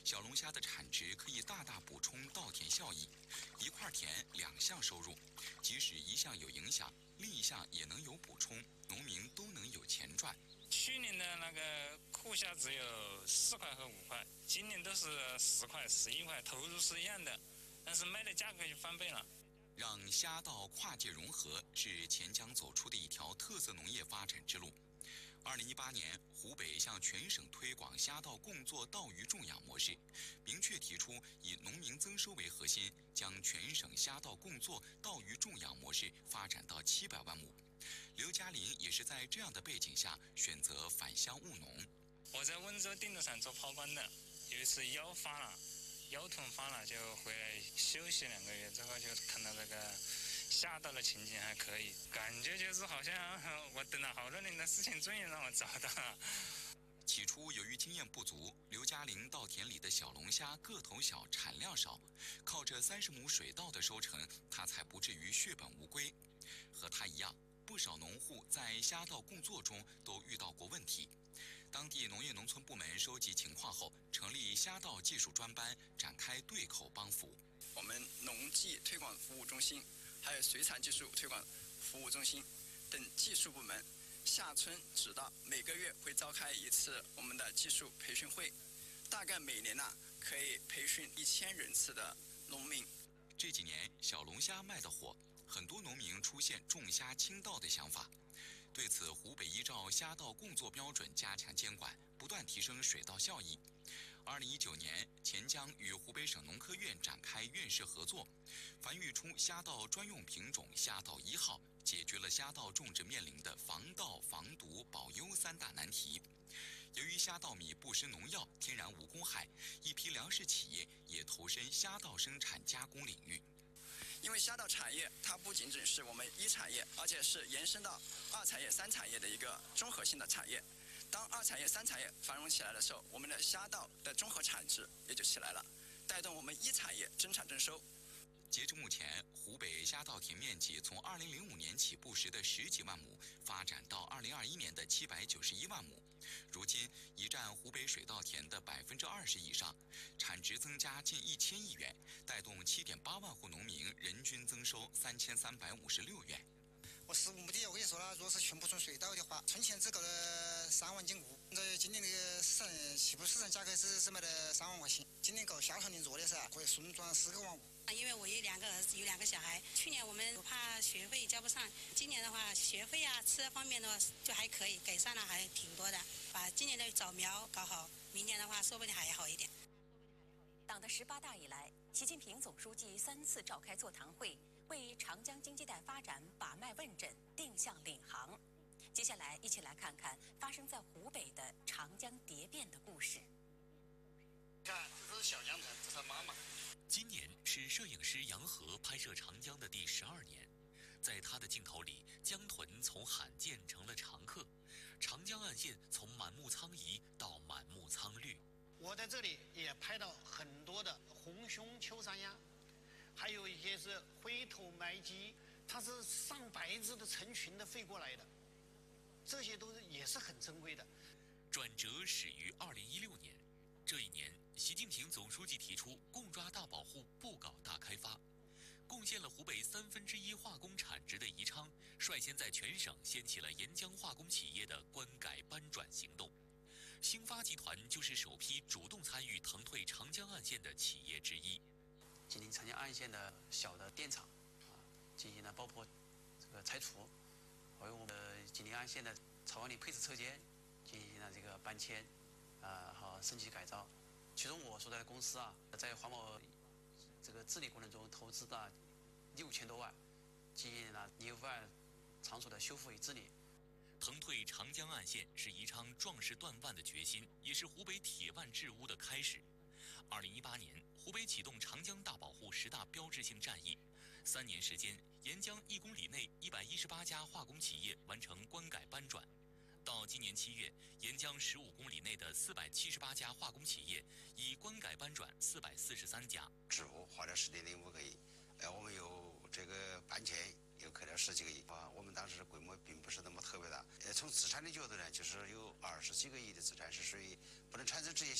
小龙虾的产值可以大大补充稻田效益，一块田2项收入，即使一项有影响，另一项也能有补充，农民都能有钱赚。 去年的那个库虾只有4块和5块，今年都是10块、11块，投入是一样的，但是卖的价格就翻倍了。 让虾稻跨界融合是钱江走出的一条特色农业发展之路。2018年，湖北向全省推广虾稻共作稻鱼种养模式，明确提出以农民增收为核心，将全省虾稻共作稻鱼种养模式发展到700万亩。刘嘉林也是在这样的背景下选择返乡务农。 我在温州定都厂做抛光的，有一次腰痛发了，就回来休息2个月之后，就看到这个虾稻的情景还可以，感觉就是好像我等了好多年的事情终于让我找到了。 起初由于经验不足，刘嘉林稻田里的小龙虾个头小，产量少，靠着30亩水稻的收成，他才不至于血本无归。和他一样，不少农户在虾稻共作中都遇到过问题。当地农业农村部门收集情况后，成立虾稻技术专班，展开对口帮扶。 我们农技推广服务中心，还有水产技术推广服务中心等技术部门下村指导，每个月会召开一次我们的技术培训会，大概每年可以培训1000人次的农民。 这几年小龙虾卖得火，很多农民出现种虾倾倒的想法。对此，湖北依照虾稻共作标准加强监管，不断提升水稻效益。2019年，钱江与湖北省农科院展开院士合作，繁育出虾稻专用品种虾稻1号，解决了虾稻种植面临的防盗、防毒、保优3大难题。由于虾稻米不施农药，天然无公害，一批粮食企业也投身虾稻生产加工领域。 因为虾稻产业它不仅仅是我们1产业，而且是延伸到2产业、3产业的一个综合性的产业。当2产业、3产业繁荣起来的时候，我们的虾稻的综合产值也就起来了，带动我们1产业增产增收。 截至目前，湖北虾稻田面积从2005年起步时的10几万亩，发展到2021年的791万亩，如今已占湖北水稻田的20%以上，产值增加近1000亿元，带动7.8万户农民人均增收3356元。 我实物目的，我跟你说了，如果是全部种水稻的话，春前只够了3万斤谷。这今年那个起步市场价格是卖的3万块钱，今年够下头年做的噻，可以顺转4个万5。 因为我有2个儿子，有2个小孩，去年我们怕学费交不上，今年的话学费吃方面的就还可以，改善了还挺多的。把今年的早苗搞好，明年的话说不定还好一点。 党的18大以来，习近平总书记3次召开座谈会，为长江经济带发展把脉问诊、定向领航。接下来，一起来看看发生在湖北的长江蝶变的故事。 看，这是小江城，这是他妈妈。 今年是摄影师杨和拍摄长江的第12年，在他的镜头里，江豚从罕见成了常客，长江岸线从满目苍夷到满目苍绿。 我在这里也拍到很多的红胸秋山鸭，还有一些是灰头麦鸡，它是上百只的成群的飞过来的，这些都也是很珍贵的。 转折始于2016年，这一年，习近平总书记提出共抓大保护，不搞大开发。贡献了湖北1/3化工产值的宜昌，率先在全省掀起了沿江化工企业的关改搬转行动。兴发集团就是首批主动参与腾退长江岸线的企业之一。 紧邻长江岸线的小的电厂进行了包括这个拆除，为我们紧邻岸线的草湾里配置车间进行了这个搬迁和升级改造。其中我所在的公司在环保这个治理过程中投资了6000多万，进行了泥污案场所的修复与治理。 腾退长江岸线是宜昌壮士断腕的决心，也是湖北铁腕治污的开始。2018年，湖北启动长江大保护10大标志性战役，3年时间，沿江1公里内118家化工企业完成关改搬转。到今年7月，沿江15公里内的478家化工企业已关改搬转443家。 植物花了10.05个亿，我们有这个搬迁又扣了10几个亿我们当时规模并不是那么特别大。从资产的角度呢，就是有20几个亿的资产是属于不能产生直接性